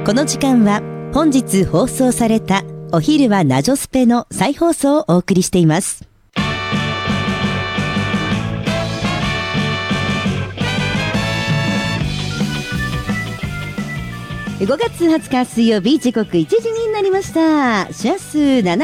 この時間は本日放送されたお昼はナジョスペの再放送をお送りしています。5月20日水曜日、時刻1時になりました。周波数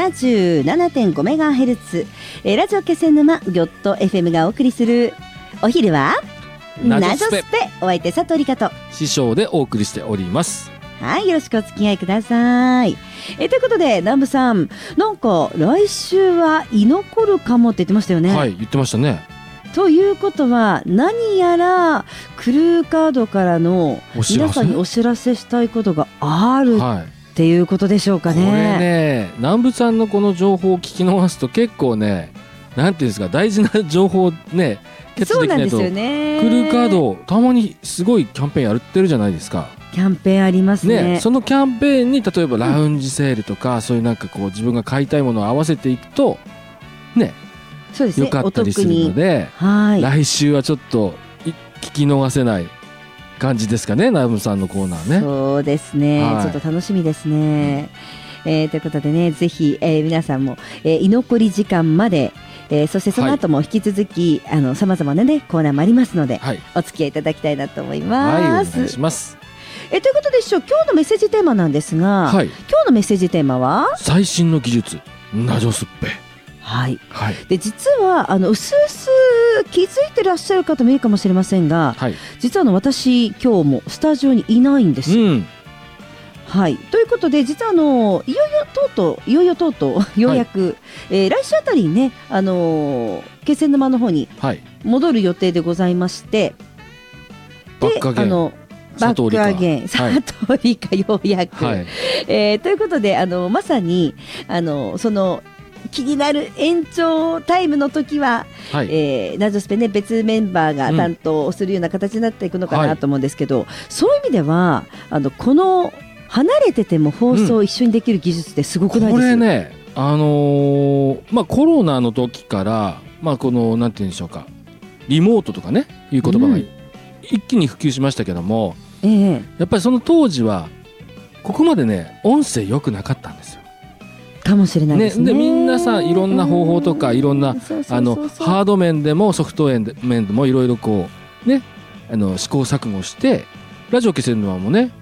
77.5MHz、ラジオ気仙沼ギョット FM がお送りするお昼はナジョスペ。お相手佐藤理香と師匠でお送りしております。 はい、よろしくお付き合いください。ということで南部さん、なんか来週は居残るかもって言ってましたよね。 はい、言ってましたね。 ということは何やらクルーカードからの皆さんにお知らせしたいことがあるっていうことでしょうかね。 これね、南部さんのこの情報を聞き逃すと結構ね、なんていうんですか、大事な情報ねキャッチできないと。そうなんですよね。クルーカードたまにすごいキャンペーンやってるじゃないですか。 キャンペーンありますね。 そのキャンペーンに例えばラウンジセールとか、そういうなんかこう自分が買いたいものを合わせていくとね、 そうですね、 よかったりするので、来週はちょっと聞き逃せない感じですかね、ナムさんのコーナーね。 そうですね、ちょっと楽しみですね。ということでね、ぜひ、皆さんも、居残り時間まで、そしてその後も引き続きさまざまなねコーナーもありますので、お付き合いいただきたいなと思います。 はい、お願いします。 ということで今日のメッセージテーマなんですが、今日のメッセージテーマは最新の技術ナジョスッペ。 はいはい、で実はうすうす気づいてらっしゃる方もいるかもしれませんが、実は私今日もスタジオにいないんですよ。はい、ということで実はいよいよとうようやく、来週あたりにね気仙沼の方に戻る予定でございまして、 バックアゲンバックアゲン佐藤理香ようやく、ということでまさにその気になる延長タイムの時は、ナジョスペね、別メンバーが担当するような形になっていくのかなと思うんですけど、そういう意味ではこの離れてても放送を一緒にできる技術ってすごくないですか？これね、コロナの時から、このなんて言うんでしょうか、リモートとかねいう言葉が一気に普及しましたけども、やっぱりその当時はここまでね音声良くなかったんですよ。 かもしれないですね。 でみんなさ、いろんな方法とかいろんなハード面でもソフト面でもいろいろこうね試行錯誤して、ラジオ気仙沼もね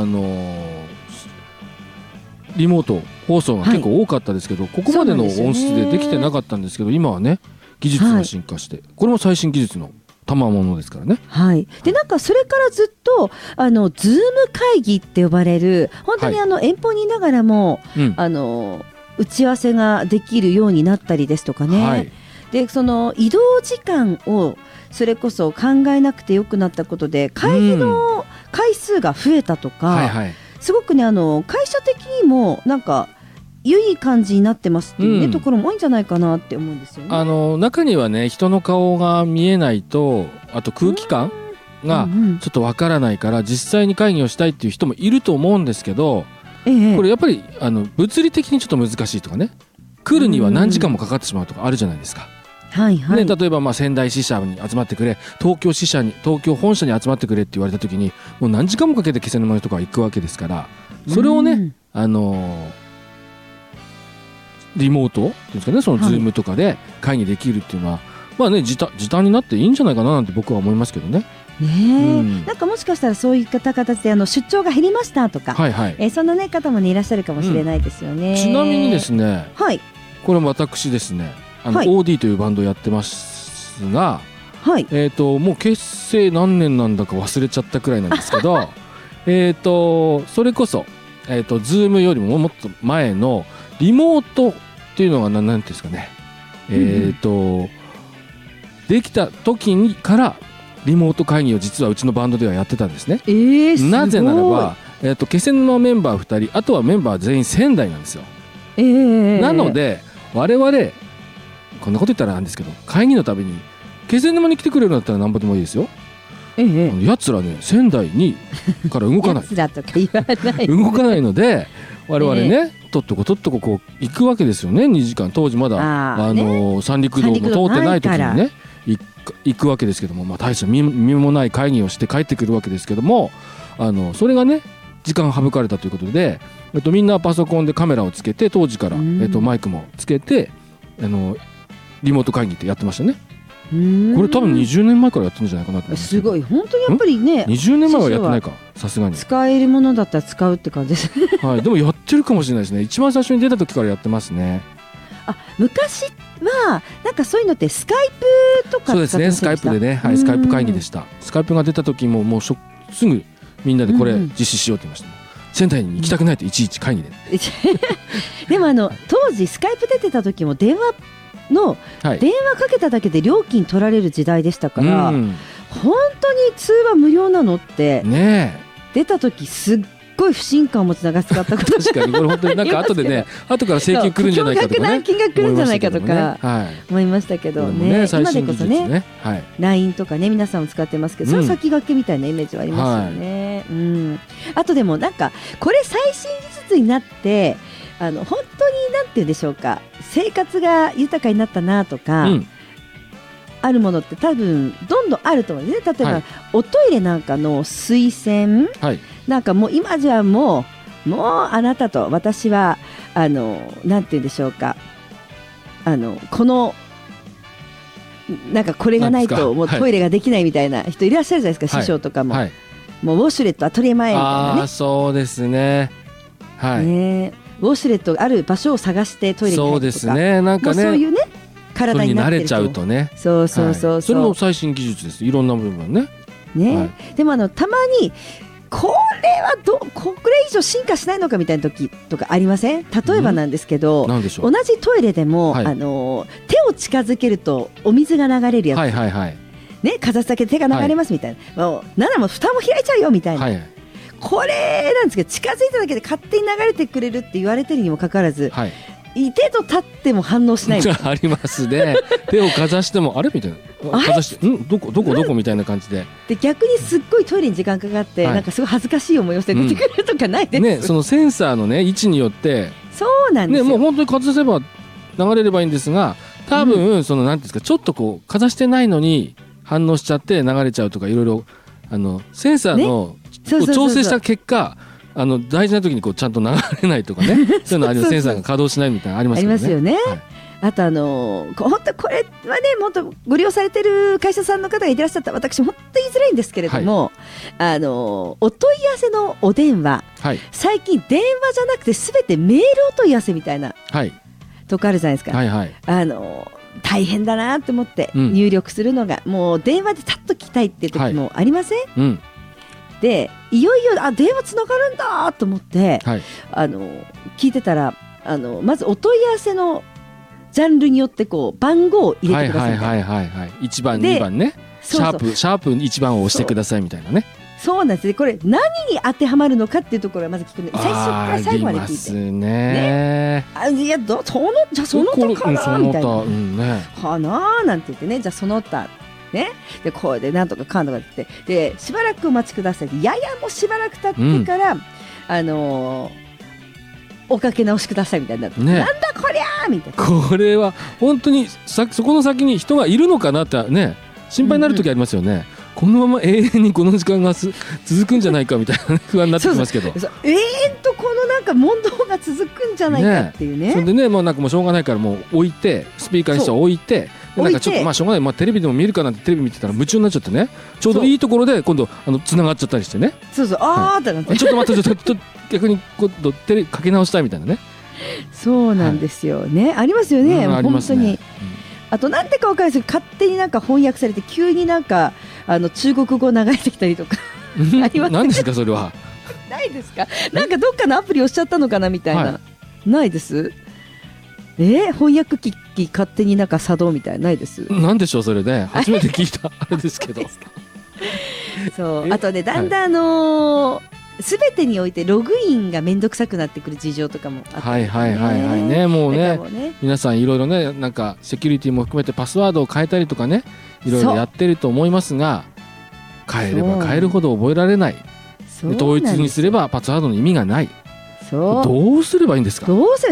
リモート放送が結構多かったですけど、ここまでの音質でできてなかったんですけど、今はね技術が進化して、これも最新技術の賜物ですからね。 でなんかそれからずっとズーム会議って呼ばれる、本当に遠方にいながらも、打ち合わせができるようになったりですとかね、でその移動時間をそれこそ考えなくてよくなったことで会議の回数が増えたとか、すごくね会社的にもなんか良い感じになってますっていう、ところも多いんじゃないかなって思うんですよね。 中にはね、人の顔が見えないと、あと空気感がちょっとわからないから実際に会議をしたいっていう人もいると思うんですけど、これやっぱり物理的にちょっと難しいとかね、来るには何時間もかかってしまうとかあるじゃないですか。例えば仙台支社に集まってくれ、東京本社に集まってくれって言われた時に、もう何時間もかけて気仙沼の人が行くわけですから、それをねリモートですかね、そのズームとかで会議できるっていうのは、時短になっていいんじゃないかななんて僕は思いますけどね。 なんかもしかしたらそういった形で出張が減りましたとか、そんな、方も、いらっしゃるかもしれないですよね。 ちなみにですね、これ私ですねOD というバンドをやってますが、もう結成何年なんだか忘れちゃったくらいなんですけどそれこそズームよりももっと前のリモートっていうのが何ていうんですかね、できた時にからリモート会議を実はうちのバンドではやってたんですね。なぜならば気仙沼メンバー2人、あとはメンバー全員仙台なんですよ。なので我々こんなこと言ったらなんですけど、会議のたびに気仙沼に来てくれるんだったら何ぼでもいいですよ。やつらね、仙台にから動かない動かないので、我々ね、とっとここう行くわけですよね。2時間、当時まだ三陸道も通ってない時にね行くわけですけども、大した身もない会議をして帰ってくるわけですけども、それがね時間省かれたということで、みんなパソコンでカメラをつけて、当時から、マイクもつけてリモート会議ってやってましたね。これ多分20年前からやってるんじゃないかなと思います。 すごい、本当にやっぱりね、 20年前はやってないか、さすがに使えるものだったら使うって感じですはい、でもやってるかもしれないですね。一番最初に出た時からやってますね。 昔はなんかそういうのってスカイプとかそうですね、スカイプでね、はい、スカイプ会議でした。スカイプが出た時ももうすぐみんなでこれ実施しようって言いました。仙台に行きたくないといちいち会議ででも当時スカイプ出てた時も電話かけただけで料金取られる時代でしたから、本当に通話無料なのって出た時すっごい不信感を持ちながら使ったこと確かにこれ本当になんか後でね後から請求来るんじゃないかとかね、 金額来るんじゃないかとか思いましたけどね。今でこそね LINE とかね皆さんも使ってますけど、その先駆けみたいなイメージはありますよね。あとでもなんかこれ最新技術になって本当になんて言うんでしょうか、生活が豊かになったなとか、あるものって多分どんどんあると思うんですね。例えば、おトイレなんかの水洗、なんかもう今じゃもうあなたと私はなんて言うんでしょうか、このなんかこれがないともうトイレができないみたいな人いらっしゃるじゃないですか、師匠とかも、もうウォシュレット当たり前みたいなね。 そうですね、 ウォシュレットある場所を探してトイレに入るとか、 そうですね、なんかね、 そういうね体になってると慣れちゃうとね、 そうそれも最新技術です。いろんな部分ね。 でもたまにこれはこれ以上進化しないのかみたいな時とかありません？例えばなんですけど、同じトイレでも、手を近づけるとお水が流れるやつ、ね、かざすだけで手が流れますみたいな、ならもう蓋も開いちゃうよみたいな、これなんですけど、近づいただけで勝手に流れてくれるって言われてるにもかかわらず、いてと立っても反応しないありますね。手をかざしてもあれみたいな、かざしてどこみたいな感じで、 逆にすっごいトイレに時間かかって、なんかすごい恥ずかしい思いをして出てくるとかないですね。そのセンサーのね位置によってそうなんですよ、 もう本当にかざせば流れればいいんですが、多分そのなんていうんですか、ちょっとこうかざしてないのに反応しちゃって流れちゃうとか、いろいろセンサーの調整した結果、大事な時にこうちゃんと流れないとかねそういうのあります。センサーが稼働しないみたいなのありますよね。 ありますよね。あと本当これはね、もっとご利用されてる会社さんの方がいらっしゃったら私本当に言いづらいんですけれども、お問い合わせのお電話、最近電話じゃなくて全てメールお問い合わせみたいなとこあるじゃないですか。大変だなと思って入力するのが、もう電話でタッと聞きたいっていう時もありません？でいよいよ電話つながるんだと思って、聞いてたらまずお問い合わせのジャンルによってこう番号を入れてくださいみたいな、 1番2番ね、シャープ1番を押してくださいみたいなね。 そうなんですね。これ何に当てはまるのかっていうところはまず聞くの、最初から最後まで聞いて、 ますね。 いやじゃあその他かなみたいな、はななんて言ってね、じゃあその他ね、でこうでなんとかかんとかってでしばらくお待ちください、ややもしばらく経ってから、おかけ直しくださいみたいな、なんだこりゃーみたいな。 これは本当にそこの先に人がいるのかなってね、心配になる時ありますよね。このまま永遠にこの時間が続くんじゃないかみたいな不安になってきますけど、 永遠とこのなんか問答が続くんじゃないかっていうね。 それでね、もうなんかもうしょうがないからもう置いて、スピーカーにして置いて、なんかちょっとしょうがない、テレビでも見るかなってテレビ見てたら夢中になっちゃってね、ちょうどいいところで今度繋がっちゃったりしてね、 ってなって、 ちょっと待って、ちょっと逆に今度テレビかけ直したいみたいなね。 そうなんですよね、ありますよね、本当に。あとなんでか分かるんですけど、勝手になんか翻訳されて急になんか中国語流れてきたりとかありますね。 何ですかそれは。 ないですか。なんかどっかのアプリ押しちゃったのかなみたいな、ないです。翻訳機器勝手になんか作動みたいな、ないです。 なんでしょうそれね、初めて聞いたあれですけどそう、あとね、だんだんすべてにおいてログインがめんどくさくなってくる事情とかもあったりね。もうね、皆さんいろいろね、なんかセキュリティも含めてパスワードを変えたりとかね、いろいろやってると思いますが、変えれば変えるほど覚えられない、統一にすればパスワードの意味がない、どうすればいいんですか。